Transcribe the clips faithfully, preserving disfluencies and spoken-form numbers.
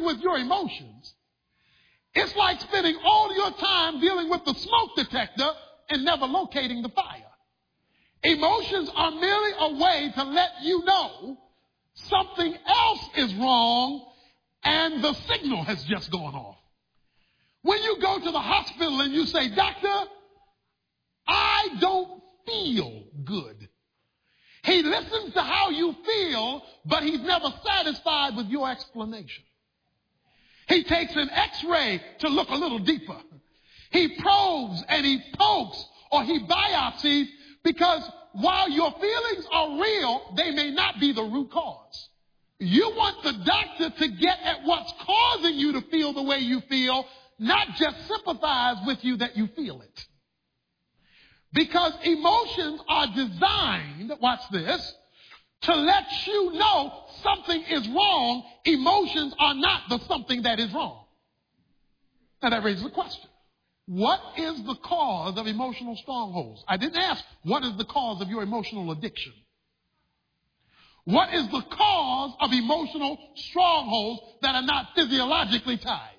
dealing with your emotions, it's like spending all your time dealing with the smoke detector and never locating the fire. Emotions are merely a way to let you know something else is wrong and the signal has just gone off. When you go to the hospital and you say, doctor, I don't feel good. He listens to how you feel, but he's never satisfied with your explanation. He takes an x-ray to look a little deeper. He probes and he pokes or he biopsies because while your feelings are real, they may not be the root cause. You want the doctor to get at what's causing you to feel the way you feel, not just sympathize with you that you feel it. Because emotions are designed, watch this, to let you know something is wrong. Emotions are not the something that is wrong. Now that raises a question. What is the cause of emotional strongholds? I didn't ask, what is the cause of your emotional addiction? What is the cause of emotional strongholds that are not physiologically tied?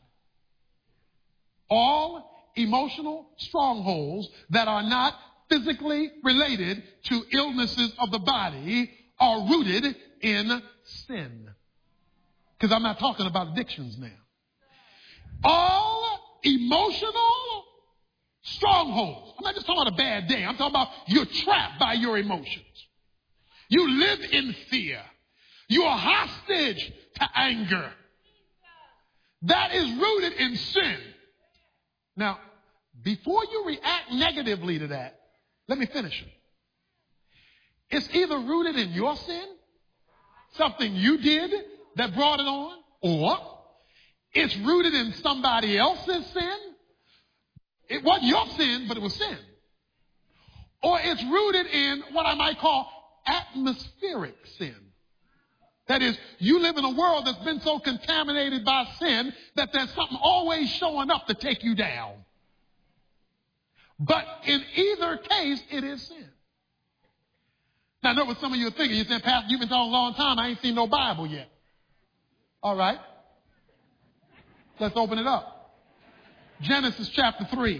All emotional strongholds that are not physically related to illnesses of the body are rooted in sin. Because I'm not talking about addictions now. All emotional strongholds. I'm not just talking about a bad day. I'm talking about you're trapped by your emotions. You live in fear. You are hostage to anger. That is rooted in sin. Now, before you react negatively to that, let me finish it. It's either rooted in your sin, something you did that brought it on, or it's rooted in somebody else's sin. It wasn't your sin, but it was sin. Or it's rooted in what I might call atmospheric sin. That is, you live in a world that's been so contaminated by sin that there's something always showing up to take you down. But in either case, it is sin. Now, I know what some of you are thinking. You're saying, Pastor, you've been talking a long time. I ain't seen no Bible yet. All right. Let's open it up. Genesis chapter three.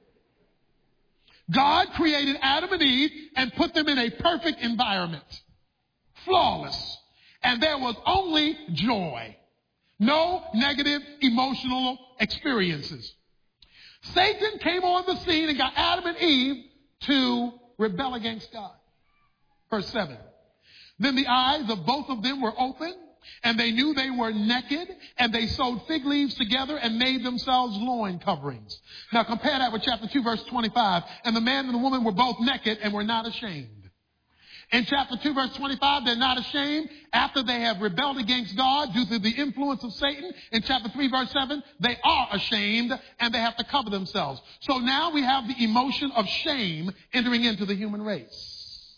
God created Adam and Eve and put them in a perfect environment. Flawless. And there was only joy. No negative emotional experiences. Satan came on the scene and got Adam and Eve to rebel against God. Verse seven. Then the eyes of both of them were open, and they knew they were naked, and they sewed fig leaves together and made themselves loin coverings. Now compare that with chapter two, verse twenty-five. And the man and the woman were both naked and were not ashamed. In chapter two, verse twenty-five, they're not ashamed after they have rebelled against God due to the influence of Satan. In chapter three, verse seven, they are ashamed and they have to cover themselves. So now we have the emotion of shame entering into the human race.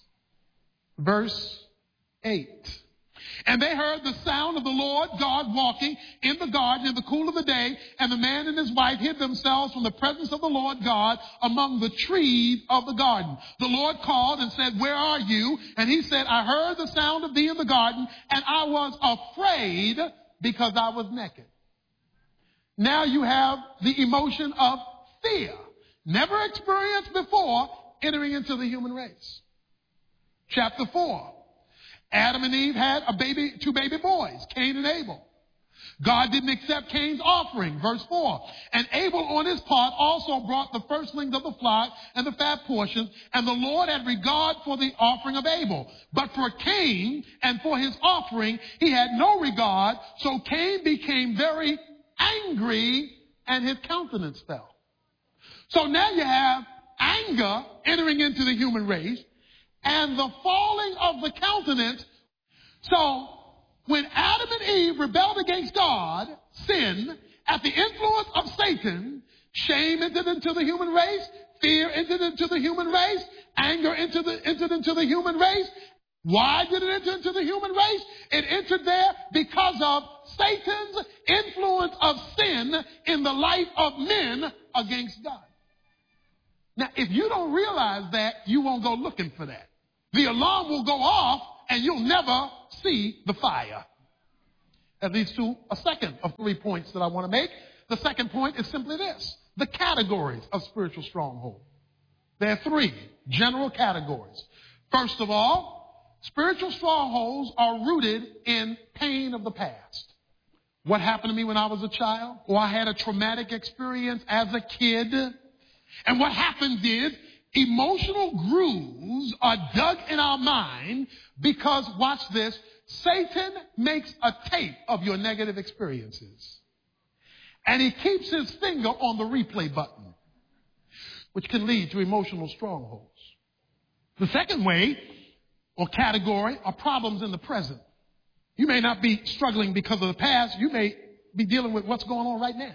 Verse eight. And they heard the sound of the Lord God walking in the garden in the cool of the day, and the man and his wife hid themselves from the presence of the Lord God among the trees of the garden. The Lord called and said, where are you? And he said, I heard the sound of thee in the garden, and I was afraid because I was naked. Now you have the emotion of fear, never experienced before, entering into the human race. Chapter four. Adam and Eve had a baby, two baby boys, Cain and Abel. God didn't accept Cain's offering. Verse four. And Abel on his part also brought the firstlings of the flock and the fat portions, and the Lord had regard for the offering of Abel. But for Cain and for his offering, he had no regard. So Cain became very angry and his countenance fell. So now you have anger entering into the human race, and the falling of the countenance. So when Adam and Eve rebelled against God, sin, at the influence of Satan, shame entered into the human race, fear entered into the human race, anger entered, the, entered into the human race. Why did it enter into the human race? It entered there because of Satan's influence of sin in the life of men against God. Now, if you don't realize that, you won't go looking for that. The alarm will go off and you'll never see the fire. That leads to a second of three points that I want to make. The second point is simply this: the categories of spiritual stronghold. There are three general categories. First of all, spiritual strongholds are rooted in pain of the past. What happened to me when I was a child? Or I had a traumatic experience as a kid. And what happens is emotional grooves are dug in our mind because, watch this, Satan makes a tape of your negative experiences. And he keeps his finger on the replay button, which can lead to emotional strongholds. The second way or category are problems in the present. You may not be struggling because of the past. You may be dealing with what's going on right now.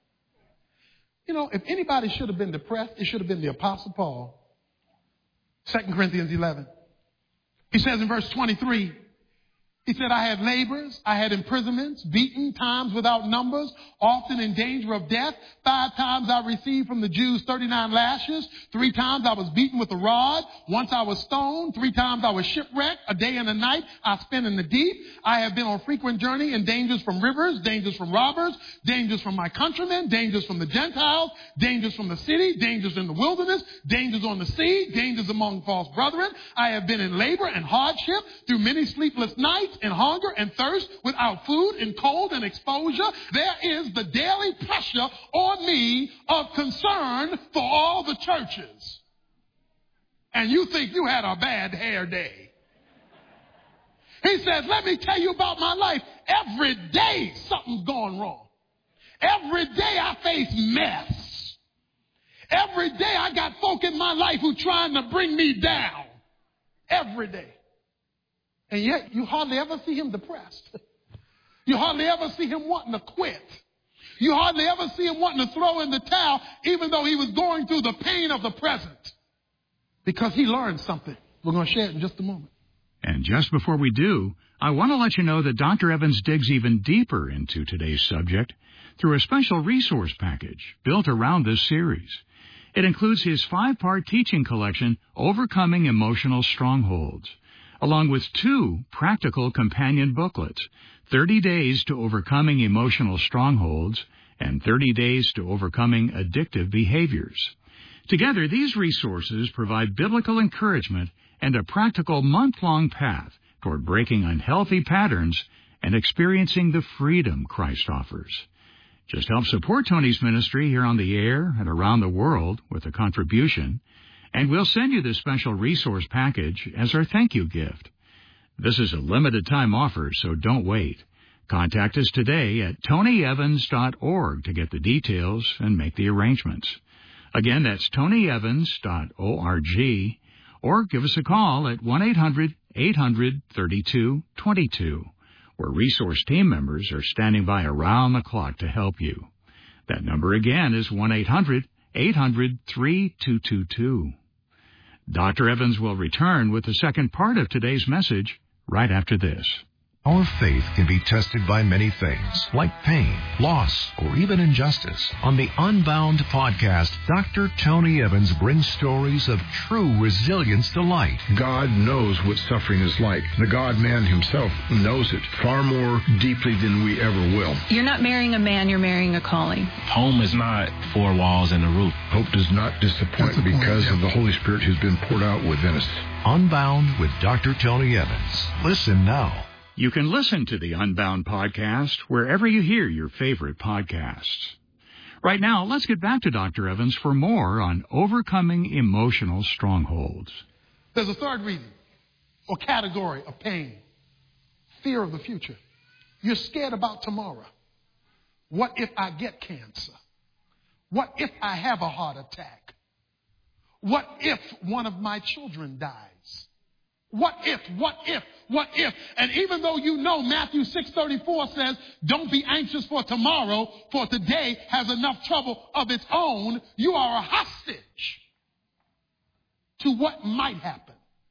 You know, if anybody should have been depressed, it should have been the Apostle Paul. Second Corinthians eleven. He says in verse twenty-three, he said, I had labors, I had imprisonments, beaten, times without numbers, often in danger of death. Five times I received from the Jews thirty-nine lashes. Three times I was beaten with a rod. Once I was stoned. Three times I was shipwrecked. A day and a night I spent in the deep. I have been on frequent journey in dangers from rivers, dangers from robbers, dangers from my countrymen, dangers from the Gentiles, dangers from the city, dangers in the wilderness, dangers on the sea, dangers among false brethren. I have been in labor and hardship through many sleepless nights, and hunger and thirst, without food and cold and exposure. There is the daily pressure on me of concern for all the churches. And you think you had a bad hair day. He says, let me tell you about my life. Every day something's going wrong. Every day I face mess. Every day I got folk in my life who trying to bring me down. Every day. And yet you hardly ever see him depressed. You hardly ever see him wanting to quit. You hardly ever see him wanting to throw in the towel, even though he was going through the pain of the present. Because he learned something. We're going to share it in just a moment. And just before we do, I want to let you know that Doctor Evans digs even deeper into today's subject through a special resource package built around this series. It includes his five-part teaching collection, Overcoming Emotional Strongholds, along with two practical companion booklets, thirty days to Overcoming Emotional Strongholds and thirty days to Overcoming Addictive Behaviors. Together, these resources provide biblical encouragement and a practical month-long path toward breaking unhealthy patterns and experiencing the freedom Christ offers. Just help support Tony's ministry here on the air and around the world with a contribution, and we'll send you this special resource package as our thank you gift. This is a limited time offer, so don't wait. Contact us today at tony evans dot org to get the details and make the arrangements. Again, that's tony evans dot org, or give us a call at one eight hundred eight hundred thirty-two twenty-two, where resource team members are standing by around the clock to help you. That number again is one eight hundred eight hundred thirty-two twenty-two. Doctor Evans will return with the second part of today's message right after this. Our faith can be tested by many things, like pain, loss, or even injustice. On the Unbound podcast, Doctor Tony Evans brings stories of true resilience to light. God knows what suffering is like. The God-man himself knows it far more deeply than we ever will. You're not marrying a man, you're marrying a calling. Home is not four walls and a roof. Hope does not disappoint because point, yeah. of the Holy Spirit who's been poured out within us. Unbound with Doctor Tony Evans. Listen now. You can listen to the Unbound podcast wherever you hear your favorite podcasts. Right now, let's get back to Doctor Evans for more on overcoming emotional strongholds. There's a third reason or category of pain: fear of the future. You're scared about tomorrow. What if I get cancer? What if I have a heart attack? What if one of my children dies? What if, what if, what if? And even though you know Matthew six thirty-four says, don't be anxious for tomorrow, for today has enough trouble of its own, you are a hostage to what might happen.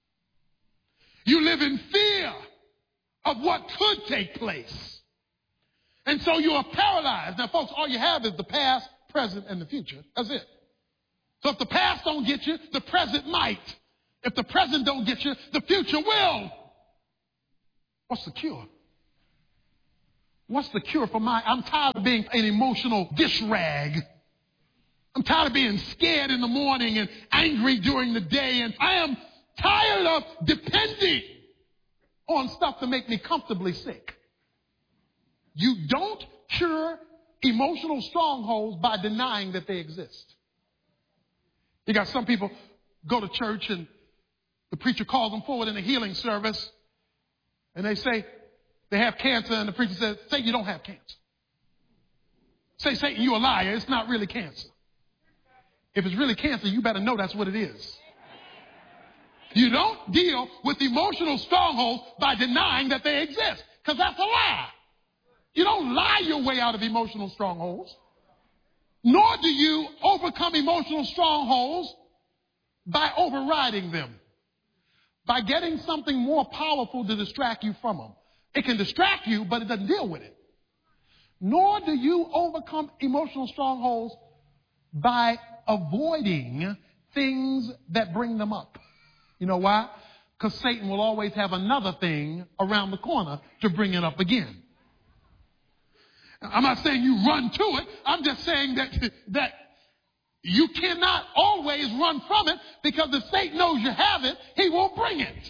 You live in fear of what could take place. And so you are paralyzed. Now, folks, all you have is the past, present, and the future. That's it. So if the past don't get you, the present might. If the present don't get you, the future will. What's the cure? What's the cure for my, I'm tired of being an emotional dish rag. I'm tired of being scared in the morning and angry during the day, and I am tired of depending on stuff to make me comfortably sick. You don't cure emotional strongholds by denying that they exist. You got some people go to church and the preacher calls them forward in a healing service and they say they have cancer, and the preacher says, say you don't have cancer. Say, Satan, you're a liar. It's not really cancer. If it's really cancer, you better know that's what it is. You don't deal with emotional strongholds by denying that they exist, because that's a lie. You don't lie your way out of emotional strongholds, nor do you overcome emotional strongholds by overriding them, by getting something more powerful to distract you from them. It can distract you, but it doesn't deal with it. Nor do you overcome emotional strongholds by avoiding things that bring them up. You know why? Because Satan will always have another thing around the corner to bring it up again. I'm not saying you run to it. I'm just saying that, that you cannot always run from it, because if Satan knows you have it, he won't bring it.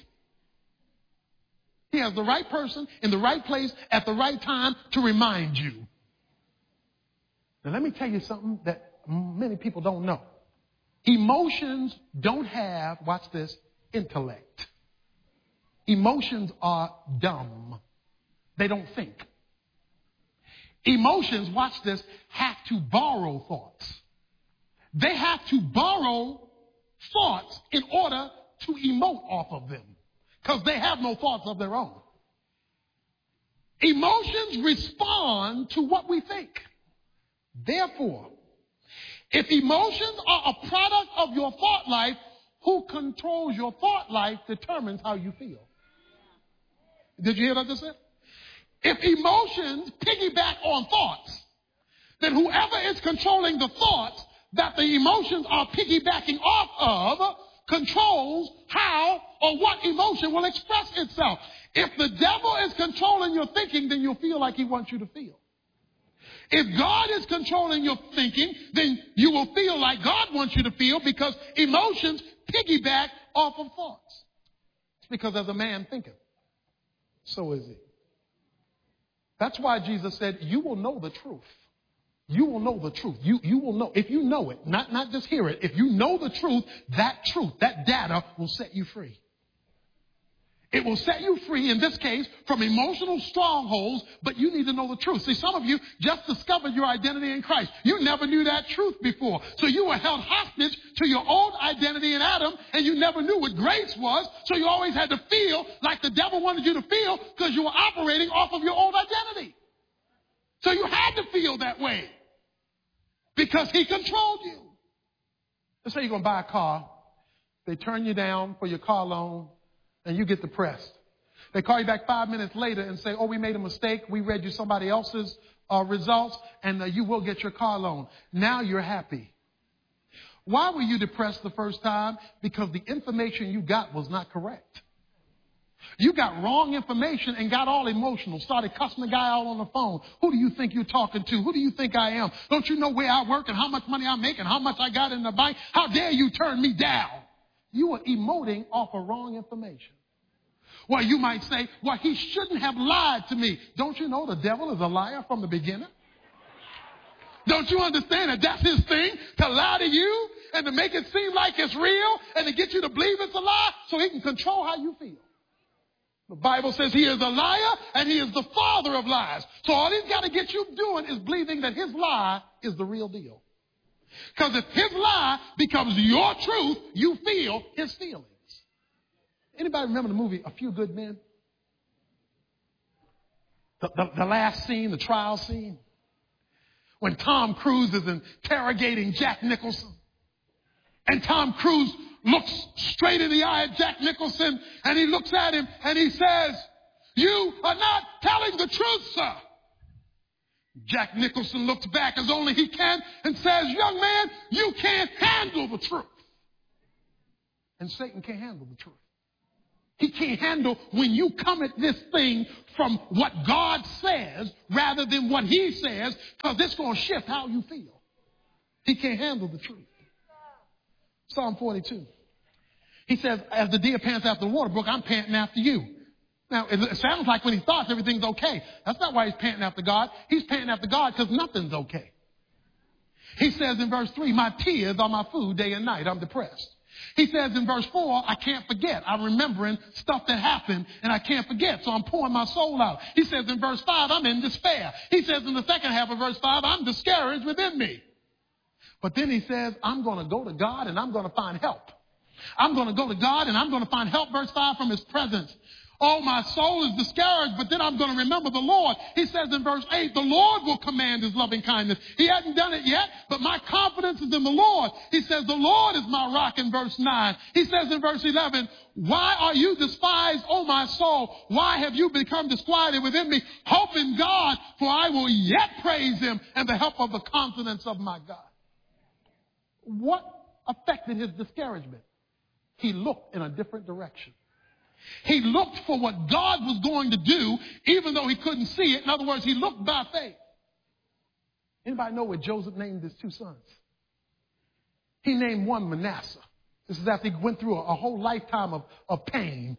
He has the right person in the right place at the right time to remind you. Now let me tell you something that many people don't know. Emotions don't have, watch this, intellect. Emotions are dumb. They don't think. Emotions, watch this, have to borrow thoughts. They have to borrow thoughts in order to emote off of them, because they have no thoughts of their own. Emotions respond to what we think. Therefore, if emotions are a product of your thought life, who controls your thought life determines how you feel. Did you hear what I just said? If emotions piggyback on thoughts, then whoever is controlling the thoughts that the emotions are piggybacking off of controls how or what emotion will express itself. If the devil is controlling your thinking, then you'll feel like he wants you to feel. If God is controlling your thinking, then you will feel like God wants you to feel, because emotions piggyback off of thoughts. It's because as a man thinketh, so is he. That's why Jesus said, you will know the truth. You will know the truth. You, you will know. If you know it, not, not just hear it, if you know the truth, that truth, that data will set you free. It will set you free, in this case, from emotional strongholds, but you need to know the truth. See, some of you just discovered your identity in Christ. You never knew that truth before. So you were held hostage to your old identity in Adam, and you never knew what grace was, so you always had to feel like the devil wanted you to feel, because you were operating off of your old identity. So you had to feel that way, because he controlled you. Let's say you're going to buy a car. They turn you down for your car loan, and you get depressed. They call you back five minutes later and say, oh, we made a mistake. We read you somebody else's uh, results, and uh, you will get your car loan. Now you're happy. Why were you depressed the first time? Because the information you got was not correct. You got wrong information and got all emotional, started cussing the guy out on the phone. Who do you think you're talking to? Who do you think I am? Don't you know where I work and how much money I make and how much I got in the bank? How dare you turn me down? You were emoting off of wrong information. Well, you might say, well, he shouldn't have lied to me. Don't you know the devil is a liar from the beginning? Don't you understand that that's his thing, to lie to you and to make it seem like it's real and to get you to believe it's a lie so he can control how you feel? The Bible says he is a liar and he is the father of lies. So all he's got to get you doing is believing that his lie is the real deal. Because if his lie becomes your truth, you feel his feelings. Anybody remember the movie A Few Good Men? The, the, the last scene, the trial scene, when Tom Cruise is interrogating Jack Nicholson. And Tom Cruise looks straight in the eye at Jack Nicholson, and he looks at him and he says, you are not telling the truth, sir. Jack Nicholson looks back as only he can and says, young man, you can't handle the truth. And Satan can't handle the truth. He can't handle when you come at this thing from what God says rather than what he says, because it's going to shift how you feel. He can't handle the truth. Psalm forty-two. He says, as the deer pants after the water brook, I'm panting after you. Now, it sounds like when he thoughts everything's okay. That's not why he's panting after God. He's panting after God because nothing's okay. He says in verse three, my tears are my food day and night. I'm depressed. He says in verse four, I can't forget. I'm remembering stuff that happened and I can't forget. So I'm pouring my soul out. He says in verse five, I'm in despair. He says in the second half of verse five, I'm discouraged within me. But then he says, I'm going to go to God and I'm going to find help. I'm going to go to God and I'm going to find help, verse five, from his presence. Oh, my soul is discouraged, but then I'm going to remember the Lord. He says in verse eight, the Lord will command his loving kindness. He hasn't done it yet, but my confidence is in the Lord. He says, the Lord is my rock in verse nine. He says in verse eleven, why are you despised, O my soul? Why have you become disquieted within me? Hope in God, for I will yet praise him and the help of the countenance of my God. What affected his discouragement? He looked in a different direction. He looked for what God was going to do, even though he couldn't see it. In other words, he looked by faith. Anybody know what Joseph named his two sons? He named one Manasseh. This is after he went through a, a whole lifetime of, of pain.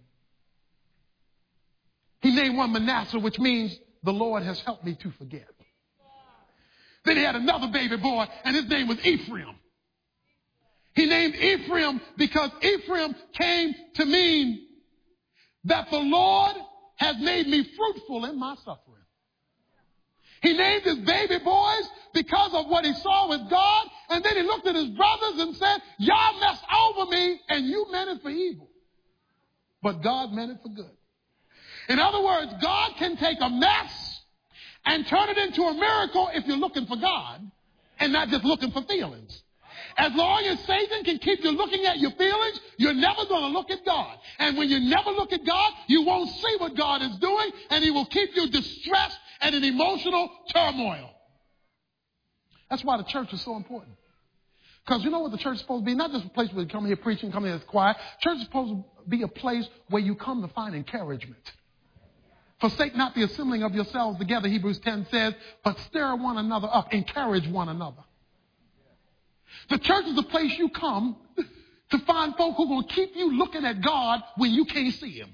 He named one Manasseh, which means the Lord has helped me to forget. Then he had another baby boy, and his name was Ephraim. He named Ephraim because Ephraim came to mean that the Lord has made me fruitful in my suffering. He named his baby boys because of what he saw with God, and then he looked at his brothers and said, y'all messed over me, and you meant it for evil. But God meant it for good. In other words, God can take a mess and turn it into a miracle if you're looking for God and not just looking for feelings. As long as Satan can keep you looking at your feelings, you're never going to look at God. And when you never look at God, you won't see what God is doing, and he will keep you distressed and in emotional turmoil. That's why the church is so important. Because you know what the church is supposed to be? Not just a place where you come here preaching, come here as quiet. Church is supposed to be a place where you come to find encouragement. Forsake not the assembling of yourselves together, Hebrews ten says, but stir one another up, encourage one another. The church is a place you come to find folk who are going to keep you looking at God when you can't see him.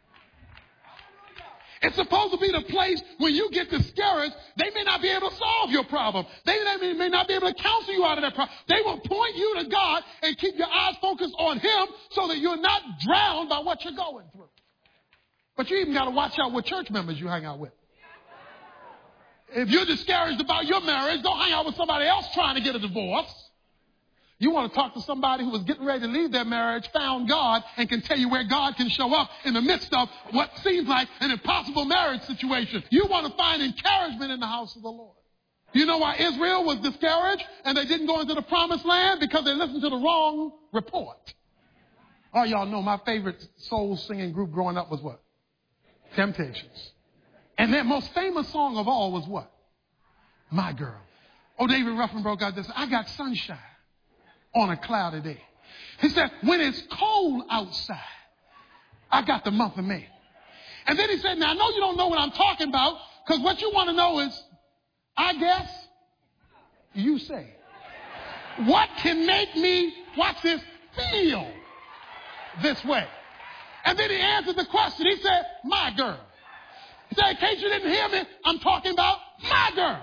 It's supposed to be the place when you get discouraged, they may not be able to solve your problem. They may not be able to counsel you out of that problem. They will point you to God and keep your eyes focused on him so that you're not drowned by what you're going through. But you even got to watch out what church members you hang out with. If you're discouraged about your marriage, don't hang out with somebody else trying to get a divorce. You want to talk to somebody who was getting ready to leave their marriage, found God, and can tell you where God can show up in the midst of what seems like an impossible marriage situation. You want to find encouragement in the house of the Lord. You know why Israel was discouraged and they didn't go into the promised land? Because they listened to the wrong report. Oh, y'all know my favorite soul singing group growing up was what? Temptations. And their most famous song of all was what? My Girl. Oh, David Ruffin broke out this. I got sunshine on a cloudy day. He said, when it's cold outside, I got the month of May. And then he said, now I know you don't know what I'm talking about, because what you want to know is, I guess, you say, what can make me, watch this, feel this way? And then he answered the question. He said, my girl. He said, in case you didn't hear me, I'm talking about my girl.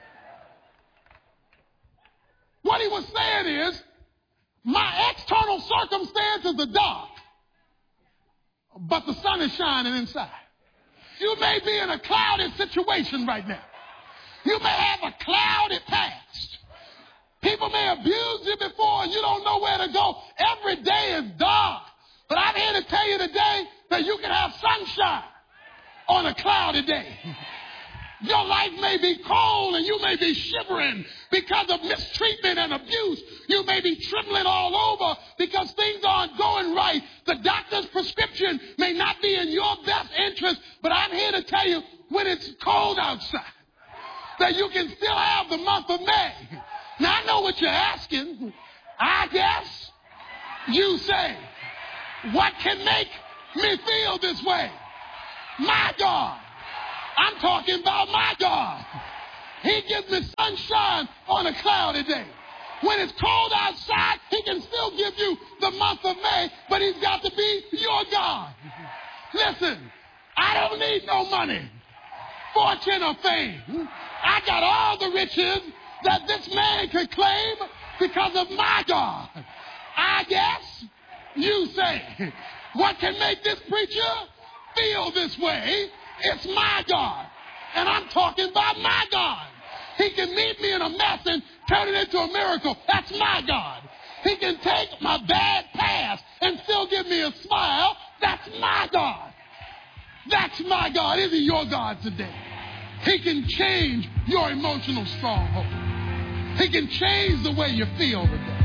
What he was saying is, my external circumstances are dark, but the sun is shining inside. You may be in a clouded situation right now. You may have a clouded past. People may abuse you before and you don't know where to go. Every day is dark. But I'm here to tell you today that you can have sunshine on a cloudy day. Your life may be cold and you may be shivering because of mistreatment and abuse. You may be trembling all over because things aren't going right. The doctor's prescription may not be in your best interest, but I'm here to tell you when it's cold outside that you can still have the month of May. Now I know what you're asking. I guess you say, what can make me feel this way. My God. I'm talking about my God. He gives me sunshine on a cloudy day. When it's cold outside, he can still give you the month of May, but he's got to be your God. Listen, I don't need no money, fortune, or fame. I got all the riches that this man could claim because of my God. I guess you say, what can make this preacher feel this way? It's my God. And I'm talking about my God. He can meet me in a mess and turn it into a miracle. That's my God. He can take my bad past and still give me a smile. That's my God. That's my God. Is he your God today? He can change your emotional stronghold. He can change the way you feel today.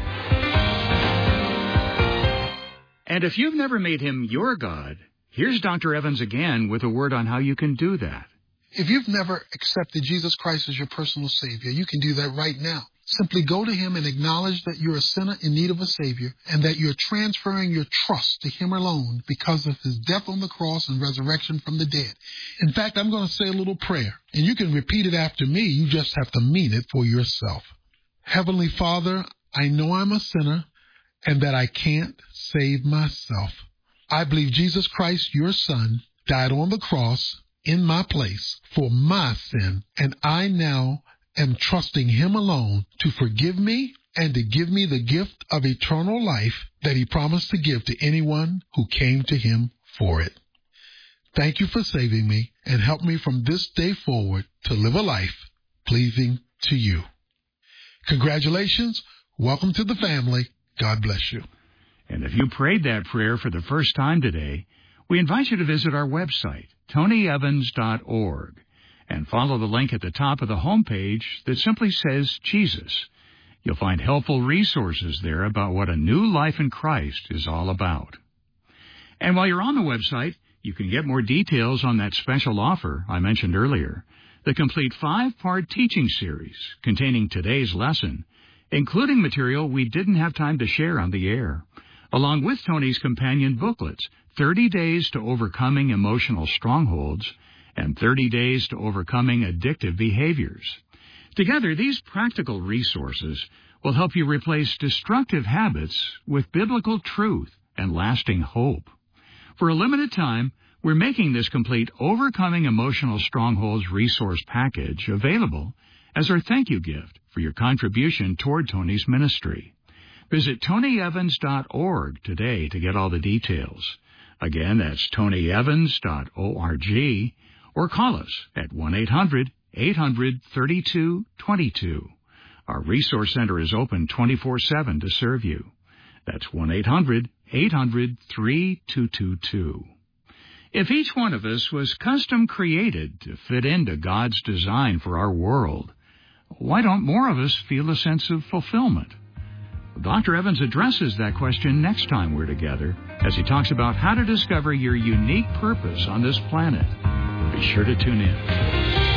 And if you've never made him your God, here's Doctor Evans again with a word on how you can do that. If you've never accepted Jesus Christ as your personal Savior, you can do that right now. Simply go to him and acknowledge that you're a sinner in need of a Savior and that you're transferring your trust to him alone because of his death on the cross and resurrection from the dead. In fact, I'm going to say a little prayer, and you can repeat it after me. You just have to mean it for yourself. Heavenly Father, I know I'm a sinner and that I can't save myself. I believe Jesus Christ, your Son, died on the cross in my place for my sin, and I now am trusting him alone to forgive me and to give me the gift of eternal life that he promised to give to anyone who came to him for it. Thank you for saving me, and help me from this day forward to live a life pleasing to you. Congratulations. Welcome to the family. God bless you. And if you prayed that prayer for the first time today, we invite you to visit our website, tony evans dot org, and follow the link at the top of the homepage that simply says Jesus. You'll find helpful resources there about what a new life in Christ is all about. And while you're on the website, you can get more details on that special offer I mentioned earlier, the complete five-part teaching series containing today's lesson, including material we didn't have time to share on the air, along with Tony's companion booklets, thirty days to Overcoming Emotional Strongholds and thirty days to Overcoming Addictive Behaviors. Together, these practical resources will help you replace destructive habits with biblical truth and lasting hope. For a limited time, we're making this complete Overcoming Emotional Strongholds resource package available as our thank you gift for your contribution toward Tony's ministry. Visit tony evans dot org today to get all the details. Again, that's tony evans dot org, or call us at one eight hundred eight hundred thirty-two twenty-two. Our resource center is open twenty-four seven to serve you. That's one eight hundred eight hundred thirty-two twenty-two. If each one of us was custom created to fit into God's design for our world, why don't more of us feel a sense of fulfillment? Doctor Evans addresses that question next time we're together as he talks about how to discover your unique purpose on this planet. Be sure to tune in.